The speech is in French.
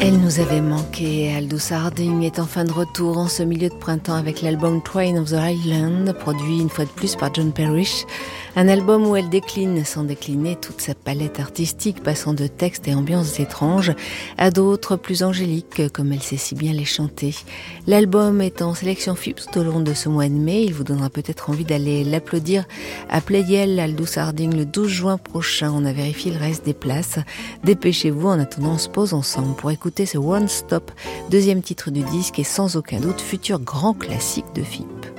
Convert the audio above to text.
Elle nous avait manqué. Aldous Harding est en fin de retour en ce milieu de printemps avec l'album Train of the Island, produit une fois de plus par John Parrish. Un album où elle décline sans décliner toute sa palette artistique, passant de textes et ambiances étranges à d'autres plus angéliques, comme elle sait si bien les chanter. L'album est en sélection FIP tout au long de ce mois de mai. Il vous donnera peut-être envie d'aller l'applaudir à Playel, Aldous Harding, le 12 juin prochain. On a vérifié le reste des places. Dépêchez-vous, en attendant on se pose ensemble pour écouter ce One Stop, deuxième titre du disque et sans aucun doute futur grand classique de FIP.